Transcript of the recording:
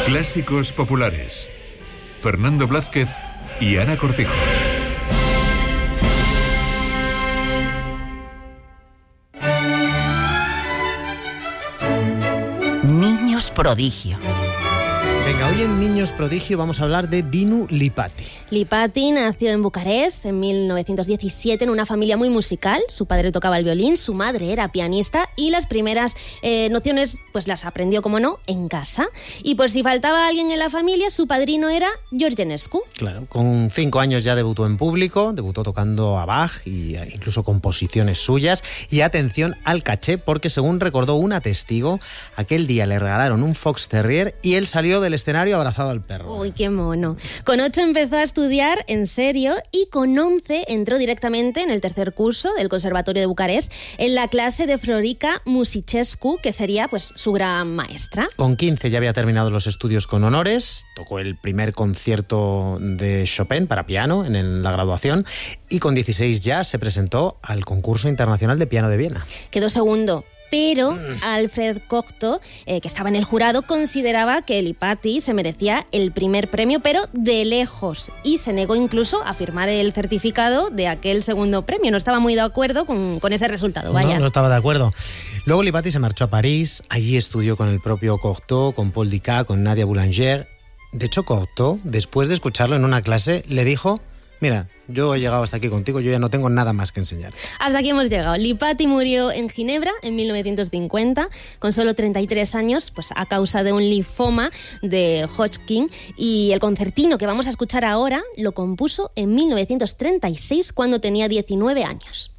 Clásicos populares. Fernando Blázquez y Ana Cortijo. Niños prodigio. Venga, hoy en Niños Prodigio vamos a hablar de Dinu Lipatti. Lipatti nació en Bucarest en 1917 en una familia muy musical. Su padre tocaba el violín, su madre era pianista y las primeras nociones pues las aprendió, como no, en casa. Y por si faltaba alguien en la familia, su padrino era George Enescu. Claro, con 5 años ya debutó en público, debutó tocando a Bach y incluso composiciones suyas. Y atención al caché, porque según recordó una testigo, aquel día le regalaron un Fox Terrier y él salió del escenario abrazado al perro. Uy, qué mono. Con 8 empezó a estudiar en serio y con 11 entró directamente en el tercer curso del Conservatorio de Bucarest en la clase de Florica Musicescu, que sería pues su gran maestra. Con 15 ya había terminado los estudios con honores, tocó el primer concierto de Chopin para piano en la graduación y con 16 ya se presentó al concurso internacional de piano de Viena. Quedó segundo. Pero Alfred Cocteau, que estaba en el jurado, consideraba que Lipatti se merecía el primer premio, pero de lejos, y se negó incluso a firmar el certificado de aquel segundo premio. No estaba muy de acuerdo con ese resultado, vaya. No estaba de acuerdo. Luego Lipatti se marchó a París, allí estudió con el propio Cocteau, con Paul Dukas, con Nadia Boulanger. De hecho, Cocteau, después de escucharlo en una clase, le dijo: mira, yo he llegado hasta aquí contigo, yo ya no tengo nada más que enseñar. Hasta aquí hemos llegado. Lipatti murió en Ginebra en 1950, con solo 33 años, pues a causa de un linfoma de Hodgkin, y el concertino que vamos a escuchar ahora lo compuso en 1936, cuando tenía 19 años.